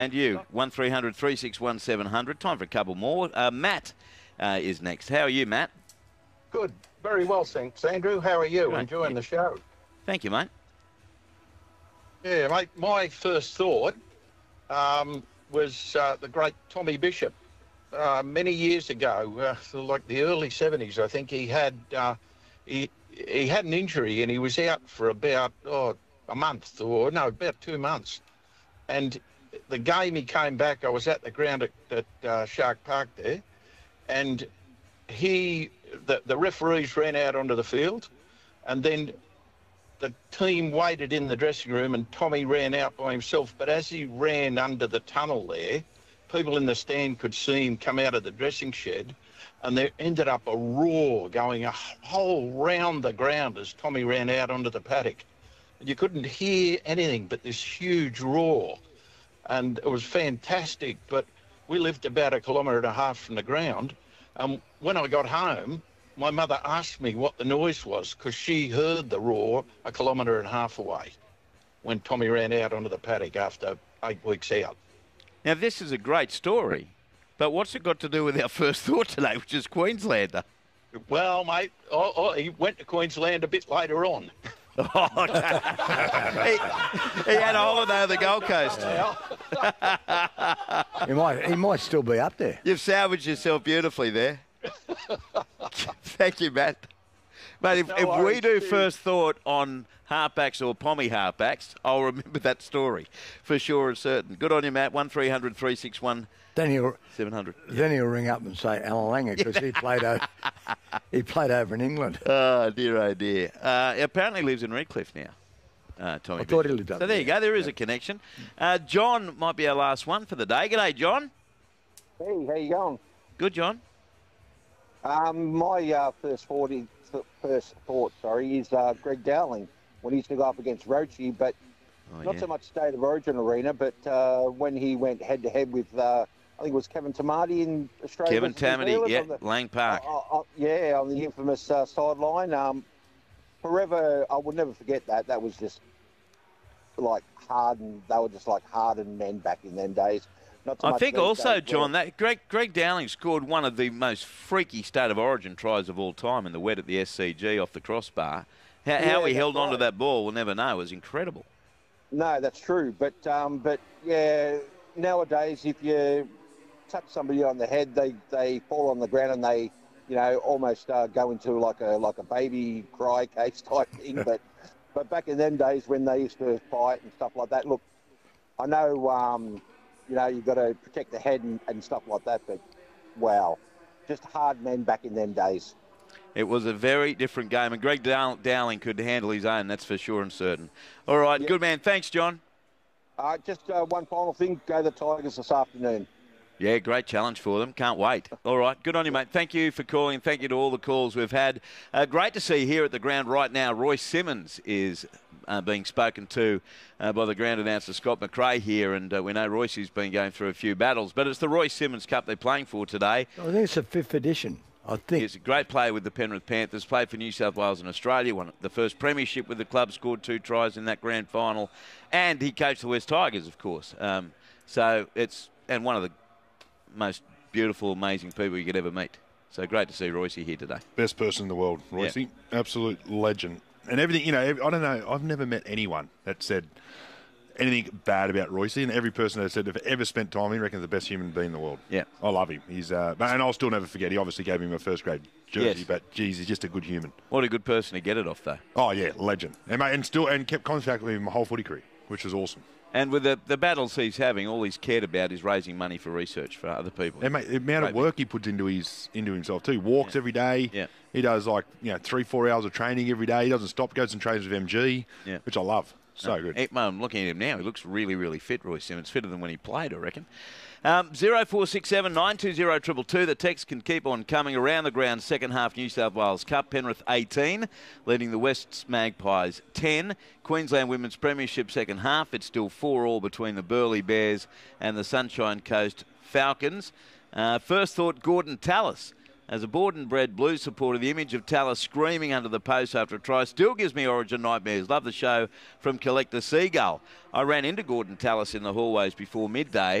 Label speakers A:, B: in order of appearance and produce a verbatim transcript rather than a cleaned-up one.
A: And you, one three hundred, three six one, seven hundred. Time for a couple more. Uh, Matt uh, is next. How are you, Matt?
B: Good. Very well, thanks, Andrew. How are you?
A: Great.
B: Enjoying
A: Yeah.
B: the show?
A: Thank you, mate.
B: Yeah, mate, my first thought um, was uh, the great Tommy Bishop. Uh, many years ago, uh, like the early seventies, I think he had uh, he he had an injury and he was out for about oh, a month or no, about two months. And the game he came back, I was at the ground at, at uh, Shark Park there, and he the the referees ran out onto the field, and then the team waited in the dressing room and Tommy ran out by himself. But as he ran under the tunnel there, people in the stand could see him come out of the dressing shed, and there ended up a roar going a whole round the ground as Tommy ran out onto the paddock. And you couldn't hear anything but this huge roar. And it was fantastic, but we lived about a kilometre and a half from the ground. And when I got home, my mother asked me what the noise was because she heard the roar a kilometre and a half away when Tommy ran out onto the paddock after eight weeks out.
A: Now, this is a great story, but what's it got to do with our first thought today, which is Queenslander?
B: Well, mate, oh, oh, he went to Queensland a bit later on.
A: Oh, no. he, he had a holiday on the Gold Coast.
C: He might, he might still be up there.
A: You've salvaged yourself beautifully there. Thank you, Matt. Mate, if,
B: No
A: if we
B: worries,
A: do
B: dude.
A: first thought on halfbacks or pommy halfbacks, I'll remember that story for sure and certain. Good on you, Matt. one three hundred, three six one,
C: Then he'll,
A: seven hundred.
C: then he'll ring up and say Alan Langer because he played over, he played over in England.
A: Oh, dear, oh, dear. Uh, he apparently lives in Redcliffe now, uh, Tommy.
C: I thought he
A: Bishop.
C: lived up
A: So there you
C: there.
A: go. There is a connection. Uh, John might be our last one for the day. G'day, John.
D: Hey, how you going?
A: Good, John.
D: Um, my uh, first forty, first thought, sorry, is uh, Greg Dowling when he used to go up against Roche, but
A: Oh,
D: not
A: yeah.
D: so much State of Origin arena, but uh, when he went head to head with, uh, I think it was Kevin Tamati in Australia.
A: Kevin
D: versus New
A: Tamati,
D: Zealand
A: yeah,
D: on the-
A: Lang Park.
D: uh, uh, yeah, on the infamous uh, sideline. Um, forever, I will never forget that. That was just like hardened. They were just like hardened men back in them days. Not so
A: I
D: much
A: think
D: these
A: also,
D: days,
A: John,
D: where-
A: that Greg, Greg Dowling scored one of the most freaky State of Origin tries of all time in the wet at the S C G off the crossbar. How,
D: Yeah,
A: how he
D: that's
A: held onto
D: right.
A: that ball, we'll never know. It was incredible.
D: No, that's true. But um, but yeah, nowadays if you touch somebody on the head, they, they fall on the ground and they, you know, almost uh, go into like a like a baby cry case type thing. but but back in them days when they used to fight and stuff like that, look, I know um, you know you've got to protect the head and, and stuff like that. But wow, just hard men back in them days.
A: It was a very different game, and Greg Dow- Dowling could handle his own, that's for sure and certain. All right,
D: Yeah.
A: good man. Thanks, John.
D: Uh, just uh, one final thing, go the Tigers this afternoon.
A: Yeah, great challenge for them. Can't wait. All right, good on you, mate. Thank you for calling. Thank you to all the calls we've had. Uh, great to see here at the ground right now. Royce Simmons is uh, being spoken to uh, by the ground announcer Scott McRae here, and uh, we know Royce has been going through a few battles, but it's the Royce Simmons Cup they're playing for today.
C: I think it's the fifth edition. I think.
A: He's a great player with the Penrith Panthers, played for New South Wales and Australia, won the first premiership with the club, scored two tries in that grand final, and he coached the West Tigers, of course. Um, so it's, and one of the most beautiful, amazing people you could ever meet. So great to see Royce here today.
E: Best person in the world, Royce.
A: Yeah.
E: Absolute legend. And everything, you know, I don't know, I've never met anyone that said anything bad about Royce, and every person that said if ever spent time, he reckons the best human being in the world.
A: Yeah.
E: I love him. He's, uh, and I'll still never forget, he obviously gave him a first grade jersey,
A: Yes.
E: but geez, he's just a good human.
A: What a good person to get it off, though.
E: Oh yeah, legend. And, mate, and still, and kept contact with him my whole footy career, which was awesome.
A: And with the, the battles he's having, all he's cared about is raising money for research for other people.
E: And mate, the amount of
A: Great
E: work he puts into his into himself too. He walks
A: Yeah.
E: every day.
A: Yeah.
E: He does like you know three four hours of training every day. He doesn't stop. Goes and trains with M G.
A: Yeah.
E: Which I love. So
A: No,
E: good.
A: he- well, I'm looking at him now. He looks really, really fit, Royce Simmons. Fitter than when he played, I reckon. Um, zero four six seven nine two zero two two two. The text can keep on coming around the ground. Second half New South Wales Cup. Penrith eighteen, leading the West Magpies ten. Queensland Women's Premiership second half. It's still four all between the Burleigh Bears and the Sunshine Coast Falcons. Uh, first thought, Gordon Tallis. As a born-and-bred Blues supporter, the image of Tallis screaming under the post after a try still gives me Origin nightmares. Love the show from Collector Seagull. I ran into Gordon Tallis in the hallways before midday.